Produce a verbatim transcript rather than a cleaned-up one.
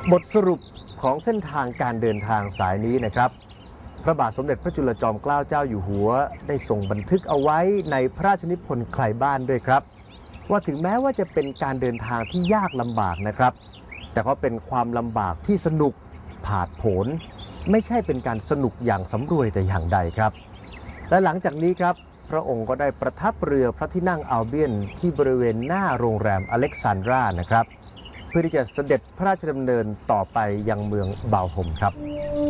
บทสรุปของเส้นทางการเดินทางสายนี้นะครับพระบาทสมเด็จพระจุลจอมเกล้าเจ้าอยู่หัวได้ทรงบันทึกเอาไว้ในพระราชนิพนธ์ใครบ้านด้วยครับว่าถึงแม้ว่าจะเป็นการเดินทางที่ยากลำบากนะครับแต่ก็เป็นความลำบากที่สนุกผาดโผนไม่ใช่เป็นการสนุกอย่างสำรวยแต่อย่างใดครับและหลังจากนี้ครับพระองค์ก็ได้ประทับเรือพระที่นั่งอัลเบียนที่บริเวณหน้าโรงแรมอเล็กซานดรานะครับเพื่อที่จะเสด็จพระราชดำเนินต่อไปยังเมืองบาลโฮมครับ